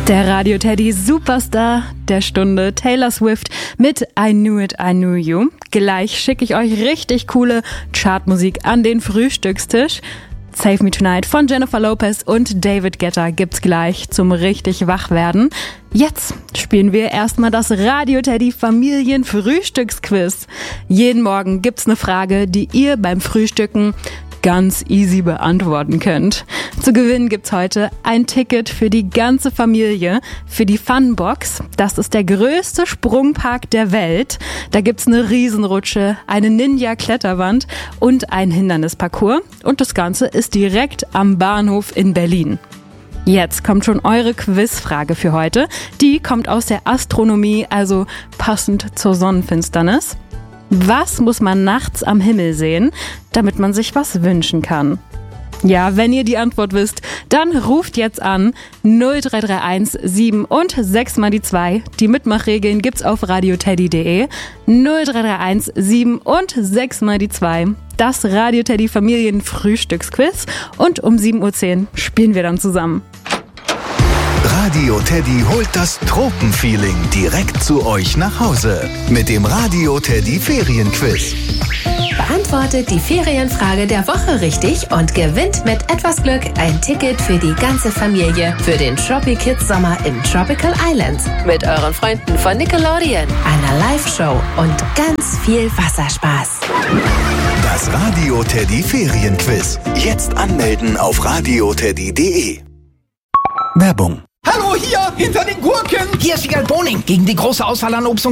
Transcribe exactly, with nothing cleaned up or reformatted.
Der Radio Teddy Superstar der Stunde, Taylor Swift mit I Knew It, I Knew You. Gleich schicke ich euch richtig coole Chartmusik an den Frühstückstisch. Save Me Tonight von Jennifer Lopez und David Guetta gibt's gleich zum richtig Wachwerden. Jetzt spielen wir erstmal das Radio Teddy Familien Frühstücksquiz. Jeden Morgen gibt's eine Frage, die ihr beim Frühstücken ganz easy beantworten könnt. Zu gewinnen gibt's heute ein Ticket für die ganze Familie für die Funbox. Das ist der größte Sprungpark der Welt. Da gibt's eine Riesenrutsche, eine Ninja-Kletterwand und ein Hindernisparcours. Und das Ganze ist direkt am Bahnhof in Berlin. Jetzt kommt schon eure Quizfrage für heute. Die kommt aus der Astronomie, also passend zur Sonnenfinsternis. Was muss man nachts am Himmel sehen, damit man sich was wünschen kann? Ja, wenn ihr die Antwort wisst, dann ruft jetzt an null drei drei eins sieben und sechs mal die zwei. Die Mitmachregeln gibt's auf radioteddy punkt de. null drei drei eins sieben und sechs mal die zwei. Das Radio Teddy Familien Frühstücksquiz und um sieben Uhr zehn spielen wir dann zusammen. Radio Teddy holt das Tropenfeeling direkt zu euch nach Hause mit dem Radio Teddy Ferienquiz. Beantwortet die Ferienfrage der Woche richtig und gewinnt mit etwas Glück ein Ticket für die ganze Familie für den Tropi Kids Sommer im Tropical Islands mit euren Freunden von Nickelodeon, einer Live-Show und ganz viel Wasserspaß. Das Radio Teddy Ferienquiz. Jetzt anmelden auf radioteddy punkt de. Werbung. Hallo, hier, hinter den Gurken! Hier ist Wiegald Boning gegen die große Auswahl an Obst und